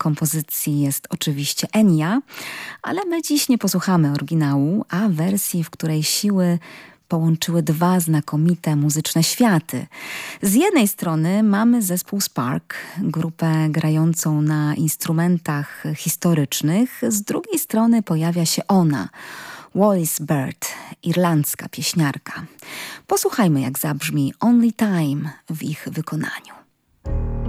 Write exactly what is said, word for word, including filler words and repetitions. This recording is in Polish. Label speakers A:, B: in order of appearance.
A: kompozycji jest oczywiście Enya, ale my dziś nie posłuchamy oryginału, a wersji, w której siły połączyły dwa znakomite muzyczne światy. Z jednej strony mamy zespół Spark, grupę grającą na instrumentach historycznych, z drugiej strony pojawia się ona, Wallis Bird, irlandzka pieśniarka. Posłuchajmy, jak zabrzmi Only Time w ich wykonaniu.